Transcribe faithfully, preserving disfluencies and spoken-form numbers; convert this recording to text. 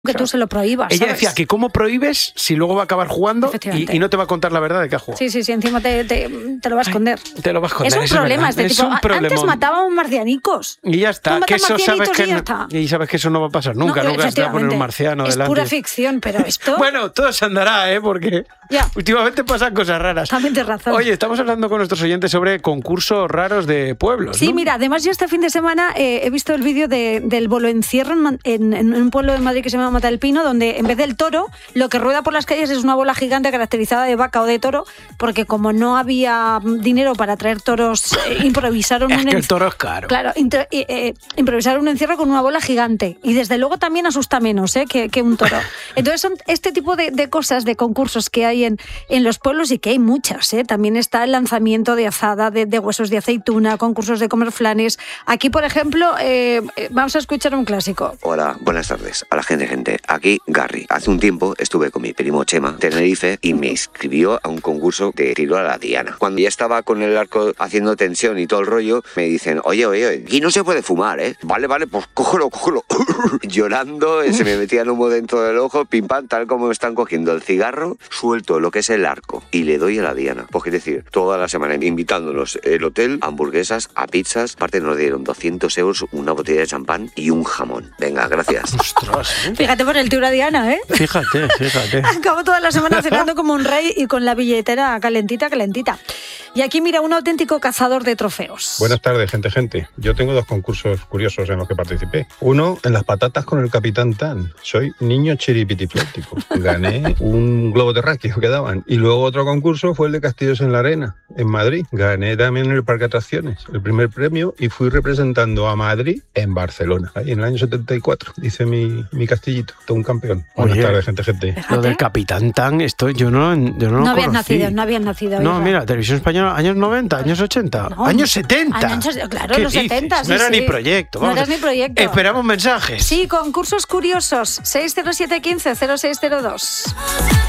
que tú se lo prohíbas. Ella ¿sabes? decía que cómo prohíbes si luego va a acabar jugando y, y no te va a contar la verdad de que ha jugado. Sí, sí, sí, encima te, te, te lo va a esconder. Ay, te lo va a esconder. Es un eso problema es este es tipo. un Antes matábamos marcianicos. Y ya está. Tú Que matas eso sabes marcianitos que y ya no, está. y sabes que eso no va a pasar nunca. No, nunca se te va a poner un marciano es delante. Es pura ficción, pero esto... Bueno, todo se andará, ¿eh? Porque ya. últimamente pasan cosas raras. También tienes razón. Oye, estamos hablando con nuestros oyentes sobre concursos raros de pueblos, Sí, ¿no? mira, además yo este fin de semana eh, he visto el vídeo de, del bolo encierro en, en, en un pueblo de Madrid que se llama Mata del Pino, donde en vez del toro, lo que rueda por las calles es una bola gigante caracterizada de vaca o de toro, porque como no había dinero para traer toros, eh, improvisaron es un que el enci- toro es caro. Claro, inter- eh, eh, improvisaron un encierro con una bola gigante. Y desde luego también asusta menos eh, que, que un toro. Entonces son este tipo de, de cosas, de concursos que hay en, en los pueblos y que hay muchas. ¿eh? También está el lanzamiento de azada, de, de huesos de aceituna, concursos de comer flanes. Aquí, por ejemplo, eh, vamos a escuchar un clásico. Hola, buenas tardes a la gente, gente. Aquí Garry. Hace un tiempo estuve con mi primo Chema en Tenerife y me inscribió a un concurso de tiro a la diana. Cuando ya estaba con el arco haciendo tensión y todo el rollo, me dicen, oye, oye, oye, aquí no se puede fumar, ¿eh? Vale, vale, pues cógelo, cógelo. Llorando, se me metía el humo dentro del ojo, pim pam, tal como me están cogiendo el cigarro, suelto lo que es el arco y le doy a la diana. Pues quiere decir, toda la semana invitándonos el hotel, hamburguesas, a pizzas, aparte nos dieron doscientos euros, una botella de champán y un jamón. Venga, gracias. Ostras, ¿eh? Fíjate por el tiro a Diana, ¿eh? Fíjate, fíjate. Acabo toda la semana cenando como un rey y con la billetera calentita, calentita. Y aquí mira, un auténtico cazador de trofeos. Buenas tardes, gente, gente. Yo tengo dos concursos curiosos en los que participé. Uno, en las patatas con el Capitán Tan. Soy niño chiripitifláctico. Gané un globo terráqueo que daban. Y luego otro concurso fue el de Castillos en la Arena, en Madrid. Gané también en el Parque de Atracciones el primer premio y fui representando a Madrid en Barcelona. Ahí en el año setenta y cuatro hice mi, mi castillito. Todo un campeón. Buenas Oye, tardes, gente, gente. Fíjate. Lo del Capitán Tan, esto yo no, yo no, No lo habías conocí. nacido, no habías nacido. No, hija. mira, Televisión Española, años noventa, años ochenta, No, años setenta. años- claro, ¿Qué los dices? setenta, sí, No era sí. ni proyecto. No Vamos eras a- ni proyecto. Esperamos mensajes. Sí, concursos curiosos. seis cero siete uno cinco cero seis cero dos.